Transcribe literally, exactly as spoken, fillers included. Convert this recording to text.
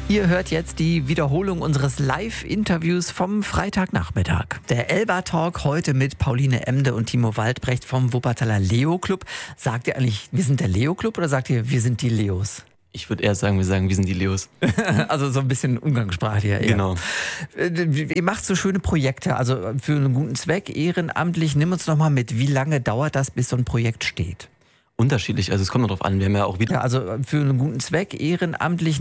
Ihr hört jetzt die Wiederholung unseres Live-Interviews vom Freitagnachmittag. Der Elba-Talk heute mit Pauline Emde und Timo Waldbrecht vom Wuppertaler Leo-Club. Sagt ihr eigentlich, wir sind der Leo-Club oder sagt ihr, wir sind die Leos? Ich würde eher sagen, wir sagen, wir sind die Leos. Also so ein bisschen umgangssprachlich. Eher. Genau. Ihr macht so schöne Projekte, also für einen guten Zweck, ehrenamtlich. Nimm uns noch mal mit, wie lange dauert das, bis so ein Projekt steht? Unterschiedlich, also es kommt noch drauf an. Wir haben ja auch wieder... Ja, also für einen guten Zweck, ehrenamtlich.